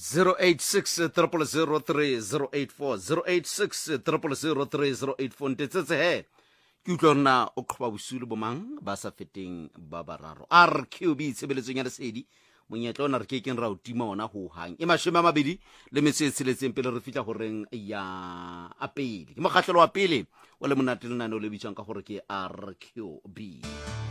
086 0003084 086 0003084 ntetsetse he ke utlwa rona o qhoba bosulu bomang ba sa feteng ba bararo RQB tshebeletsong ya lesedi monyetla ona re ke keng ra o tima ona ho hang e 22 pele re fitla ho reng ya apele ke mokgahlelo wa pele o le monate le nane o le bitswang ka gore ke RQB.